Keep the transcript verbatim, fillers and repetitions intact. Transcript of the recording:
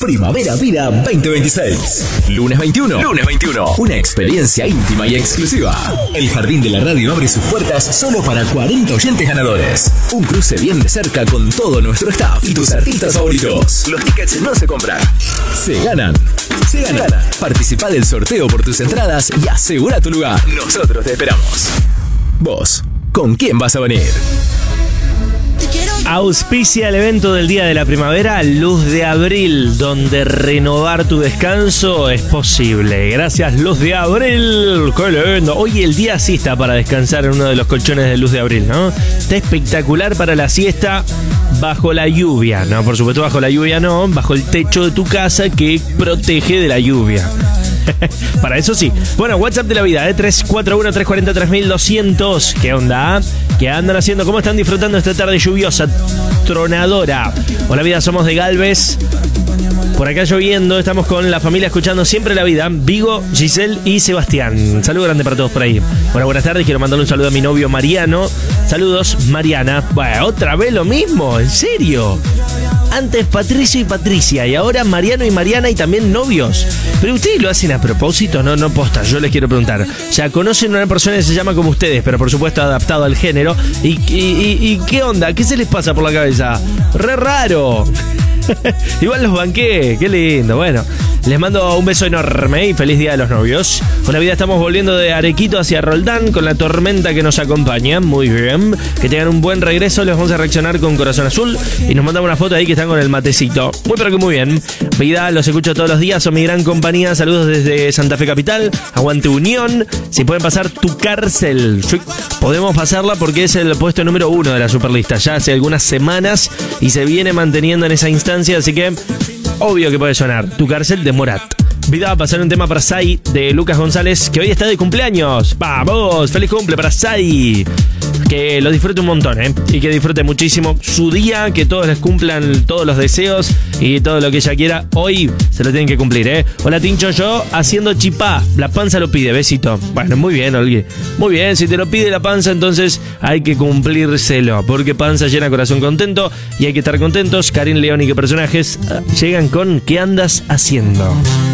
Primavera Vida veinte veintiséis. Lunes veintiuno. Lunes veintiuno. Una experiencia íntima y exclusiva. El Jardín de la Radio abre sus puertas solo para cuarenta oyentes ganadores. Un cruce bien de cerca con todo nuestro staff y tus artistas favoritos. Los tickets no se compran, se ganan. Se ganan. Participa del sorteo por tus entradas y asegura tu lugar. Nosotros te esperamos. Vos, ¿con quién vas a venir? Auspicia el evento del Día de la Primavera, Luz de Abril, donde renovar tu descanso es posible. Gracias, Luz de Abril. ¡Qué lindo! Hoy el día sí está para descansar en uno de los colchones de Luz de Abril, ¿no? Está espectacular para la siesta bajo la lluvia. No, por supuesto, bajo la lluvia no, bajo el techo de tu casa que protege de la lluvia. Para eso sí. Bueno, WhatsApp de la vida, ¿eh? tres cuatro uno, tres cuatro cero, tres mil doscientos. ¿Qué onda? ¿Qué andan haciendo? ¿Cómo están disfrutando esta tarde lluviosa, tronadora? Hola vida, somos de Galvez. Por acá lloviendo, estamos con la familia escuchando siempre la vida. Vigo, Giselle y Sebastián. Saludo grande para todos por ahí. Bueno, buenas tardes, quiero mandarle un saludo a mi novio Mariano. Saludos, Mariana. Bueno, otra vez lo mismo, ¿en serio? Antes Patricio y Patricia y ahora Mariano y Mariana y también novios. Pero ustedes lo hacen a propósito, no, no posta. Yo les quiero preguntar. O sea, conocen a una persona que se llama como ustedes, pero por supuesto adaptado al género. ¿Y, y, y, y qué onda? ¿Qué se les pasa por la cabeza? ¡Re raro! Igual los banqué, qué lindo. Bueno, les mando un beso enorme y feliz día de los novios. Una vida, estamos volviendo de Arequito hacia Roldán con la tormenta que nos acompaña. Muy bien, que tengan un buen regreso. Les vamos a reaccionar con corazón azul y nos mandamos una foto ahí que están con el matecito. Muy pero que muy bien. Vida, los escucho todos los días, son mi gran compañía. Saludos desde Santa Fe Capital. Aguante Unión. Si pueden pasar Tu Cárcel, podemos pasarla porque es el puesto número uno de la Superlista ya hace algunas semanas y se viene manteniendo en esa instancia, así que obvio que puede sonar Tu Cárcel de Morat. Vida, va a pasar un tema para Sai de Lucas González, que hoy está de cumpleaños. ¡Vamos! ¡Feliz cumple para Sai! Que lo disfrute un montón, ¿eh? Y que disfrute muchísimo su día, que todos les cumplan todos los deseos y todo lo que ella quiera. Hoy se lo tienen que cumplir, ¿eh? Hola, Tincho, yo haciendo chipá. La panza lo pide, besito. Bueno, muy bien, Olgui. Muy bien, si te lo pide la panza, entonces hay que cumplírselo. Porque panza llena, corazón contento y hay que estar contentos. Karin León y qué personajes llegan con ¿qué andas haciendo?